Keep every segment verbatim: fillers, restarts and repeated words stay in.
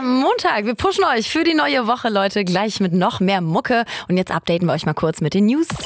am Montag. Wir pushen euch für die neue Woche, Leute, gleich mit noch mehr Mucke. Und jetzt updaten wir euch mal kurz mit den News.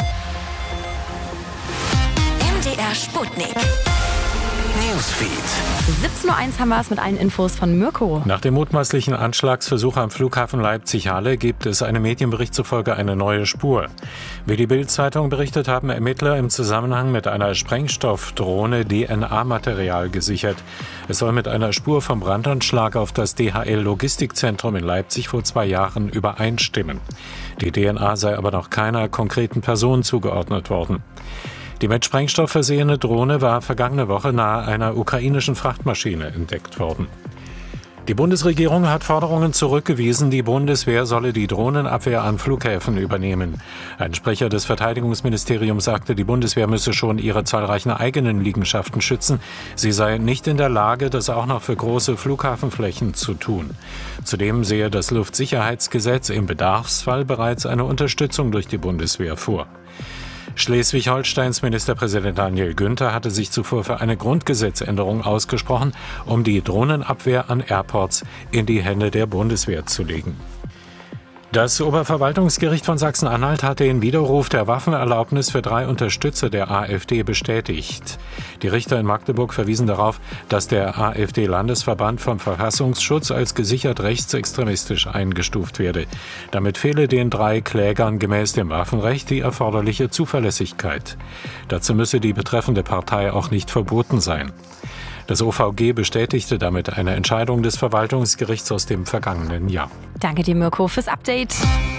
M D R Sputnik. Newsfeed. siebzehn Uhr eins haben wir es mit allen Infos von Mirko. Nach dem mutmaßlichen Anschlagsversuch am Flughafen Leipzig-Halle gibt es einem Medienbericht zufolge eine neue Spur. Wie die Bild-Zeitung berichtet, haben Ermittler im Zusammenhang mit einer Sprengstoffdrohne D N A-Material gesichert. Es soll mit einer Spur vom Brandanschlag auf das D H L-Logistikzentrum in Leipzig vor zwei Jahren übereinstimmen. Die D N A sei aber noch keiner konkreten Person zugeordnet worden. Die mit Sprengstoff versehene Drohne war vergangene Woche nahe einer ukrainischen Frachtmaschine entdeckt worden. Die Bundesregierung hat Forderungen zurückgewiesen, die Bundeswehr solle die Drohnenabwehr an Flughäfen übernehmen. Ein Sprecher des Verteidigungsministeriums sagte, die Bundeswehr müsse schon ihre zahlreichen eigenen Liegenschaften schützen. Sie sei nicht in der Lage, das auch noch für große Flughafenflächen zu tun. Zudem sehe das Luftsicherheitsgesetz im Bedarfsfall bereits eine Unterstützung durch die Bundeswehr vor. Schleswig-Holsteins Ministerpräsident Daniel Günther hatte sich zuvor für eine Grundgesetzänderung ausgesprochen, um die Drohnenabwehr an Airports in die Hände der Bundeswehr zu legen. Das Oberverwaltungsgericht von Sachsen-Anhalt hat den Widerruf der Waffenerlaubnis für drei Unterstützer der AfD bestätigt. Die Richter in Magdeburg verwiesen darauf, dass der AfD-Landesverband vom Verfassungsschutz als gesichert rechtsextremistisch eingestuft werde. Damit fehle den drei Klägern gemäß dem Waffenrecht die erforderliche Zuverlässigkeit. Dazu müsse die betreffende Partei auch nicht verboten sein. Das O V G bestätigte damit eine Entscheidung des Verwaltungsgerichts aus dem vergangenen Jahr. Danke dir, Mirko, fürs Update.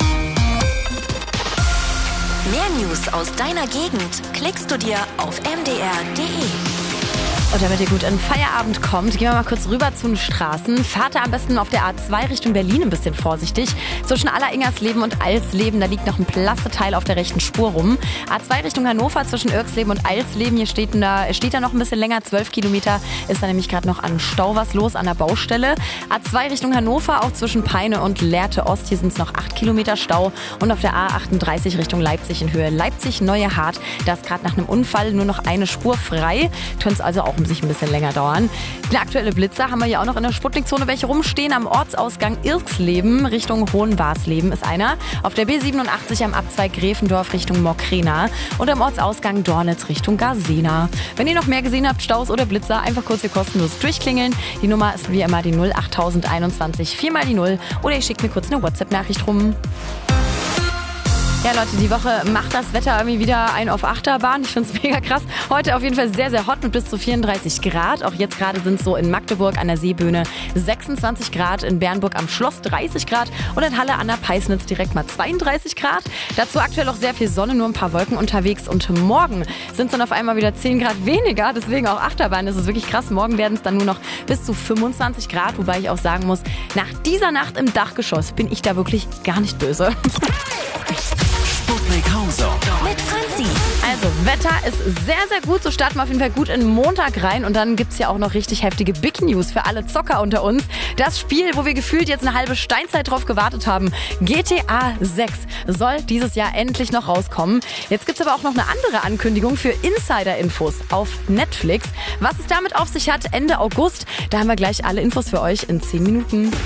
Mehr News aus deiner Gegend klickst du dir auf m d r punkt d e. Und damit ihr gut in den Feierabend kommt, gehen wir mal kurz rüber zu den Straßen. Fahrt da am besten auf der A zwei Richtung Berlin ein bisschen vorsichtig. Zwischen Aller-Ingersleben und Alsleben, da liegt noch ein Plasteteil auf der rechten Spur rum. A zwei Richtung Hannover zwischen Irksleben und Alsleben, hier steht da, steht da noch ein bisschen länger, zwölf Kilometer. Ist da nämlich gerade noch an Stau was los an der Baustelle. A zwei Richtung Hannover, auch zwischen Peine und Lehrte Ost, hier sind es noch acht Kilometer Stau. Und auf der A achtunddreißig Richtung Leipzig in Höhe Leipzig-Neue Hart, da ist gerade nach einem Unfall nur noch eine Spur frei. Könnte es also auch sich ein bisschen länger dauern. Der aktuelle Blitzer haben wir hier auch noch in der Sputnikzone welche rumstehen. Am Ortsausgang Irksleben Richtung Hohenwarsleben ist einer. Auf der B siebenundachtzig am Abzweig Gräfendorf Richtung Mokrena. Und am Ortsausgang Dornitz Richtung Garsena. Wenn ihr noch mehr gesehen habt, Staus oder Blitzer, einfach kurz hier kostenlos durchklingeln. Die Nummer ist wie immer die null acht einundzwanzig vier mal die null. Oder ihr schickt mir kurz eine WhatsApp-Nachricht rum. Ja, Leute, die Woche macht das Wetter irgendwie wieder ein auf Achterbahn. Ich finde es mega krass. Heute auf jeden Fall sehr, sehr hot mit bis zu vierunddreißig Grad. Auch jetzt gerade sind es so in Magdeburg an der Seebühne sechsundzwanzig Grad, in Bernburg am Schloss dreißig Grad und in Halle an der Peisnitz direkt mal zweiunddreißig Grad. Dazu aktuell auch sehr viel Sonne, nur ein paar Wolken unterwegs. Und morgen sind es dann auf einmal wieder zehn Grad weniger. Deswegen auch Achterbahn. Das ist wirklich krass. Morgen werden es dann nur noch bis zu fünfundzwanzig Grad. Wobei ich auch sagen muss, nach dieser Nacht im Dachgeschoss bin ich da wirklich gar nicht böse. Sputnik Hauser mit Franzi. Also, Wetter ist sehr, sehr gut. So starten wir auf jeden Fall gut in den Montag rein. Und dann gibt's ja auch noch richtig heftige Big News für alle Zocker unter uns. Das Spiel, wo wir gefühlt jetzt eine halbe Steinzeit drauf gewartet haben, G T A sechs, soll dieses Jahr endlich noch rauskommen. Jetzt gibt's aber auch noch eine andere Ankündigung für Insider-Infos auf Netflix. Was es damit auf sich hat, Ende August, da haben wir gleich alle Infos für euch in zehn Minuten.